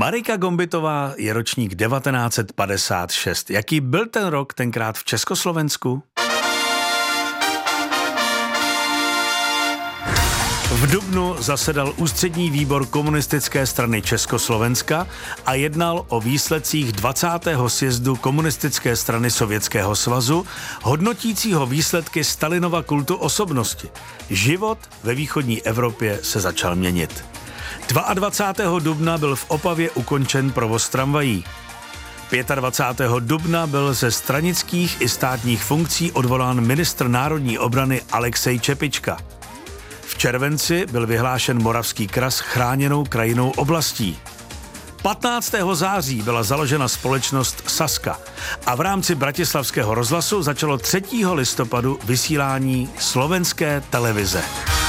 Marika Gombitová je ročník 1956. Jaký byl ten rok tenkrát v Československu? V dubnu zasedal ústřední výbor Komunistické strany Československa a jednal o výsledcích 20. sjezdu Komunistické strany Sovětského svazu, hodnotícího výsledky Stalinova kultu osobnosti. Život ve východní Evropě se začal měnit. 22. dubna byl v Opavě ukončen provoz tramvají. 25. dubna byl ze stranických i státních funkcí odvolán ministr národní obrany Alexej Čepička. V červenci byl vyhlášen Moravský kras chráněnou krajinnou oblastí. 15. září byla založena společnost Sazka a v rámci Bratislavského rozhlasu začalo 3. listopadu vysílání slovenské televize.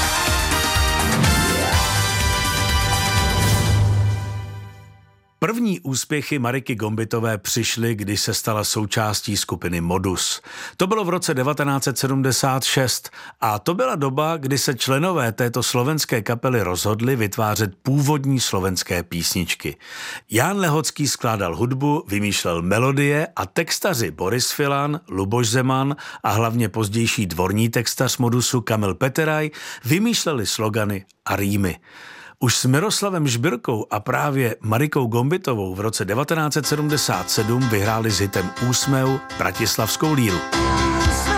První úspěchy Mariky Gombitové přišly, když se stala součástí skupiny Modus. To bylo v roce 1976 a to byla doba, kdy se členové této slovenské kapely rozhodli vytvářet původní slovenské písničky. Jan Lehocký skládal hudbu, vymýšlel melodie a textaři Boris Filan, Luboš Zeman a hlavně pozdější dvorní textař Modusu Kamil Peteraj vymýšleli slogany a rýmy. Už s Miroslavem Žbirkou a právě Marikou Gombitovou v roce 1977 vyhráli s hitem Úsmev Bratislavskou líru.